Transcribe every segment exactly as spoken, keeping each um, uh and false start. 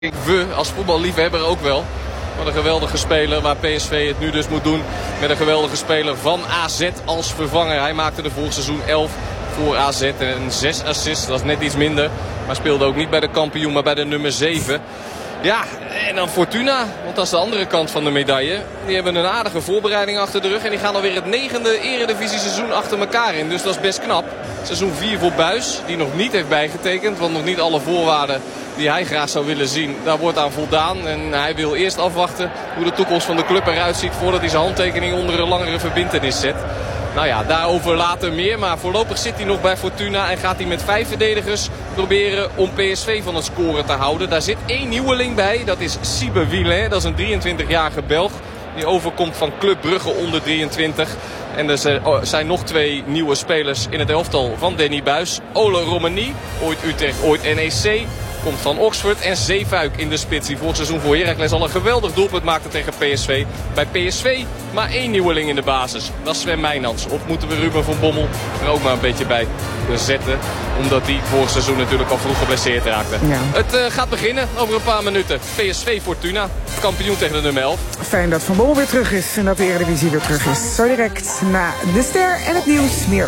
We als voetballiefhebber ook wel. Wat een geweldige speler waar P S V het nu dus moet doen. Met een geweldige speler van A Z als vervanger. Hij maakte er vorig seizoen elf voor A Z en zes assists. Dat is net iets minder. Maar speelde ook niet bij de kampioen, maar bij de nummer zeven. Ja, en dan Fortuna. Want dat is de andere kant van de medaille. Die hebben een aardige voorbereiding achter de rug. En die gaan alweer het negende eredivisie-seizoen achter elkaar in. Dus dat is best knap. Seizoen vier voor Buijs. Die nog niet heeft bijgetekend. Want nog niet alle voorwaarden die hij graag zou willen zien, daar wordt aan voldaan. En hij wil eerst afwachten hoe de toekomst van de club eruit ziet voordat hij zijn handtekening onder een langere verbintenis zet. Nou ja, daarover later meer. Maar voorlopig zit hij nog bij Fortuna en gaat hij met vijf verdedigers proberen om P S V van het scoren te houden. Daar zit één nieuweling bij. Dat is Siebe Wielin. Dat is een drieëntwintigjarige Belg. Die overkomt van Club Brugge onder drieëntwintig. En er zijn nog twee nieuwe spelers in het elftal van Danny Buijs. Ole Romani, ooit Utrecht, ooit N E C. Komt van Oxford en Zeefuik in de spits. Die vorig seizoen voor Heracles al een geweldig doelpunt maakte tegen P S V. Bij P S V maar één nieuweling in de basis. Dat is Sven Meijnans. Of moeten we Ruben van Bommel er ook maar een beetje bij zetten. Omdat die vorig seizoen natuurlijk al vroeg geblesseerd raakte. Ja. Het uh, gaat beginnen over een paar minuten. P S V Fortuna. Kampioen tegen de nummer elf. Fijn dat Van Bommel weer terug is. En dat de Eredivisie weer terug is. Zo direct na de Ster en het nieuws meer.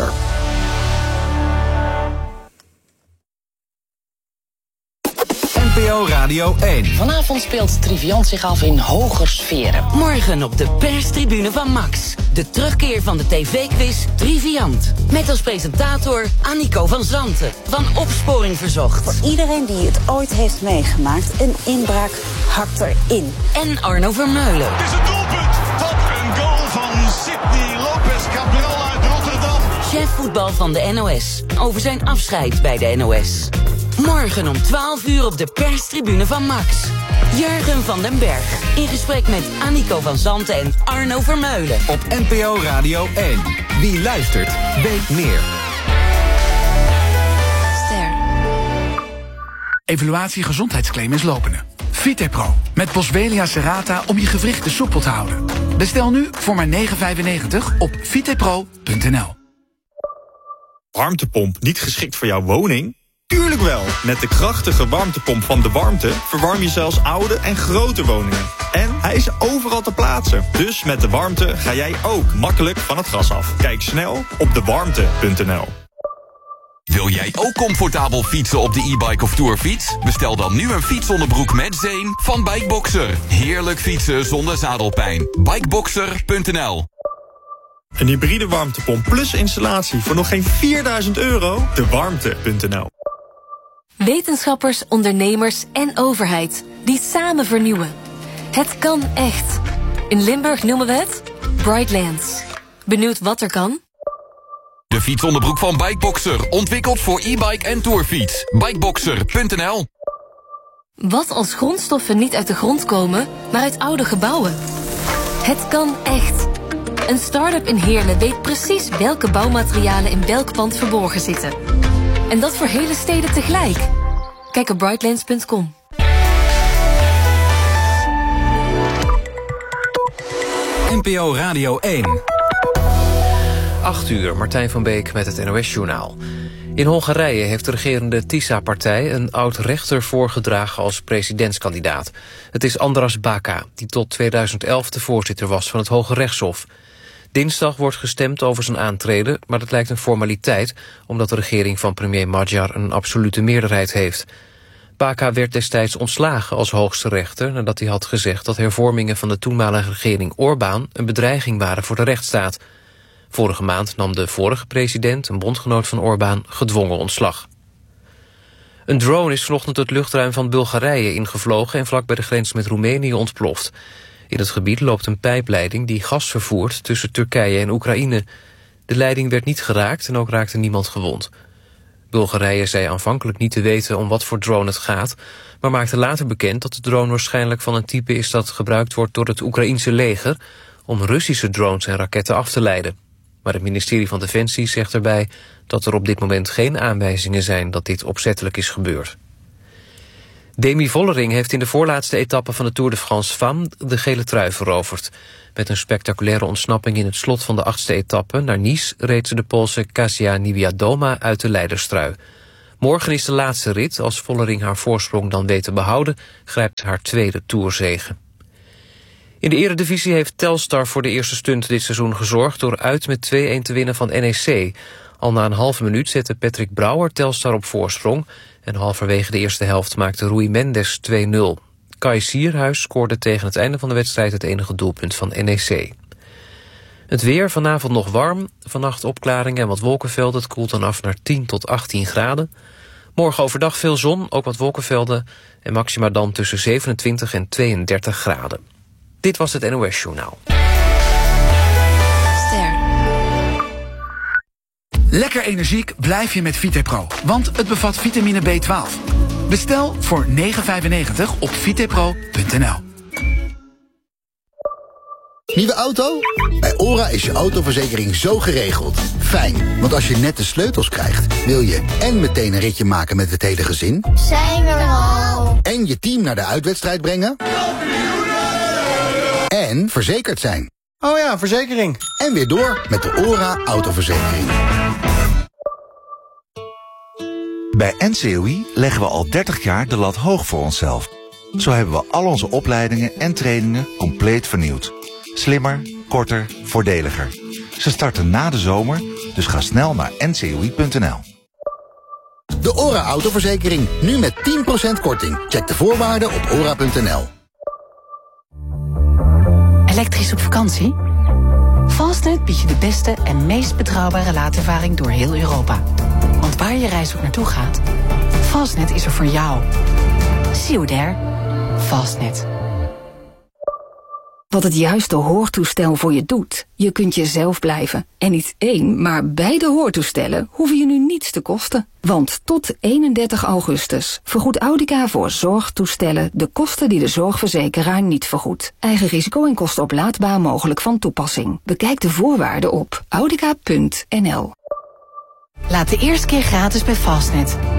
N P O Radio één. Vanavond speelt Triviant zich af in hoger sferen. Morgen op de perstribune van Max. De terugkeer van de tv-quiz Triviant. Met als presentator Annico van Zanten van Opsporing Verzocht. Voor iedereen die het ooit heeft meegemaakt, een inbraak hakt erin. En Arno Vermeulen. Het is een doelpunt. Wat een goal van Sidney Lopez Cabral uit Rotterdam. Chef voetbal van de N O S. Over zijn afscheid bij de N O S. Morgen om twaalf uur op de perstribune van Max. Jurgen van den Berg. In gesprek met Annico van Zanten en Arno Vermeulen. Op N P O Radio één. Wie luistert, weet meer. Ster. Evaluatie gezondheidsclaim is lopende. Vitepro met Boswellia serrata om je gewrichten soepel te houden. Bestel nu voor maar negen vijfennegentig op vitepro punt n l. Warmtepomp niet geschikt voor jouw woning? Tuurlijk wel! Met de krachtige warmtepomp van De Warmte verwarm je zelfs oude en grote woningen. En hij is overal te plaatsen. Dus met De Warmte ga jij ook makkelijk van het gas af. Kijk snel op de warmte punt n l. Wil jij ook comfortabel fietsen op de e-bike of tourfiets? Bestel dan nu een fietsonderbroek met zeem van Bikeboxer. Heerlijk fietsen zonder zadelpijn. Bikeboxer punt n l. Een hybride warmtepomp plus installatie voor nog geen vierduizend euro? de warmte punt n l. Wetenschappers, ondernemers en overheid die samen vernieuwen. Het kan echt. In Limburg noemen we het Brightlands. Benieuwd wat er kan? De fietsonderbroek van Bikeboxer. Ontwikkeld voor e-bike en tourfiets. Bikeboxer punt n l. Wat als grondstoffen niet uit de grond komen, maar uit oude gebouwen? Het kan echt. Een start-up in Heerlen weet precies welke bouwmaterialen in welk pand verborgen zitten. En dat voor hele steden tegelijk. Kijk op brightlands punt com. N P O Radio één. acht uur, Martijn van Beek met het N O S-journaal. In Hongarije heeft de regerende TISA-partij een oud-rechter voorgedragen als presidentskandidaat. Het is Andras Baka, die tot tweeduizend elf de voorzitter was van het Hoge Rechtshof. Dinsdag wordt gestemd over zijn aantreden, maar dat lijkt een formaliteit, omdat de regering van premier Magyar een absolute meerderheid heeft. Baka werd destijds ontslagen als hoogste rechter nadat hij had gezegd dat hervormingen van de toenmalige regering Orbán een bedreiging waren voor de rechtsstaat. Vorige maand nam de vorige president, een bondgenoot van Orbán, gedwongen ontslag. Een drone is vanochtend het luchtruim van Bulgarije ingevlogen en vlak bij de grens met Roemenië ontploft. In het gebied loopt een pijpleiding die gas vervoert tussen Turkije en Oekraïne. De leiding werd niet geraakt en ook raakte niemand gewond. Bulgarije zei aanvankelijk niet te weten om wat voor drone het gaat, maar maakte later bekend dat de drone waarschijnlijk van een type is dat gebruikt wordt door het Oekraïense leger om Russische drones en raketten af te leiden. Maar het ministerie van Defensie zegt erbij dat er op dit moment geen aanwijzingen zijn dat dit opzettelijk is gebeurd. Demi Vollering heeft in de voorlaatste etappe van de Tour de France Femmes de gele trui veroverd. Met een spectaculaire ontsnapping in het slot van de achtste etappe naar Nice reed ze de Poolse Kasia Niewiadoma uit de leiderstrui. Morgen is de laatste rit. Als Vollering haar voorsprong dan weet te behouden, grijpt haar tweede tourzege. In de eredivisie heeft Telstar voor de eerste stunt dit seizoen gezorgd door uit met twee-een te winnen van N E C. Al na een halve minuut zette Patrick Brouwer Telstar op voorsprong en halverwege de eerste helft maakte Rui Mendes twee nul. Kai Sierhuis scoorde tegen het einde van de wedstrijd het enige doelpunt van N E C. Het weer, vanavond nog warm, vannacht opklaringen en wat wolkenvelden. Het koelt dan af naar tien tot achttien graden. Morgen overdag veel zon, ook wat wolkenvelden en maxima dan tussen zevenentwintig en tweeëndertig graden. Dit was het N O S-journaal. Lekker energiek blijf je met Vitepro, want het bevat vitamine B twaalf. Bestel voor negen vijfennegentig op vitepro punt n l. Nieuwe auto? Bij ORA is je autoverzekering zo geregeld. Fijn, want als je net de sleutels krijgt, wil je en meteen een ritje maken met het hele gezin. Zijn we er al? En je team naar de uitwedstrijd brengen. En verzekerd zijn. Oh ja, verzekering. En weer door met de ORA autoverzekering. Bij N C O I leggen we al dertig jaar de lat hoog voor onszelf. Zo hebben we al onze opleidingen en trainingen compleet vernieuwd. Slimmer, korter, voordeliger. Ze starten na de zomer, dus ga snel naar n c o i punt n l. De ORA autoverzekering, nu met tien procent korting. Check de voorwaarden op ora punt n l. Elektrisch op vakantie? Fastnet biedt je de beste en meest betrouwbare laadervaring door heel Europa. Want waar je reis ook naartoe gaat, Fastnet is er voor jou. See you there. Fastnet. Wat het juiste hoortoestel voor je doet. Je kunt jezelf blijven. En niet één, maar beide hoortoestellen hoeven je nu niets te kosten. Want tot eenendertig augustus vergoedt Audica voor zorgtoestellen de kosten die de zorgverzekeraar niet vergoedt. Eigen risico en kosten oplaadbaar mogelijk van toepassing. Bekijk de voorwaarden op audica punt n l. Laat de eerste keer gratis bij Fastnet.